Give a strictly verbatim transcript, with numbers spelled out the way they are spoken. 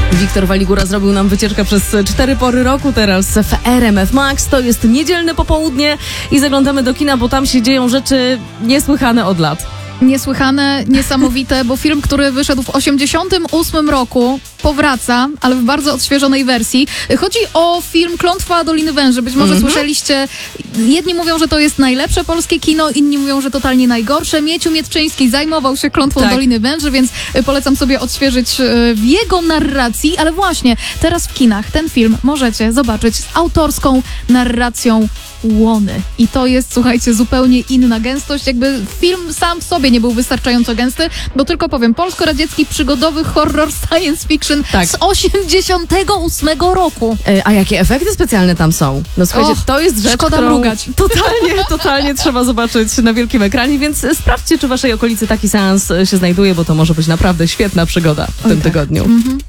Wiktor Waligura zrobił nam wycieczkę przez cztery pory roku teraz w R M F Max. To jest niedzielne popołudnie i zaglądamy do kina, bo tam się dzieją rzeczy niesłychane od lat. Niesłychane, niesamowite, bo film, który wyszedł w osiemdziesiątym ósmym roku, powraca, ale w bardzo odświeżonej wersji. Chodzi o film Klątwa Doliny Węży. Być może mm-hmm. słyszeliście, jedni mówią, że to jest najlepsze polskie kino, inni mówią, że totalnie najgorsze. Mieciu Mietczyński zajmował się Klątwą tak. Doliny Węży, więc polecam sobie odświeżyć w jego narracji, ale właśnie teraz w kinach ten film możecie zobaczyć z autorską narracją Łony. I to jest, słuchajcie, zupełnie inna gęstość. Jakby film sam w sobie nie był wystarczająco gęsty, bo tylko powiem, polsko-radziecki przygodowy horror science fiction tak. z osiemdziesiątego ósmego roku. E, a jakie efekty specjalne tam są? No słuchajcie, Och, to jest rzecz, szkoda którą mrugać. Totalnie, totalnie trzeba zobaczyć na wielkim ekranie, więc sprawdźcie, czy w waszej okolicy taki seans się znajduje, bo to może być naprawdę świetna przygoda w Oj tym tak. tygodniu. Mhm.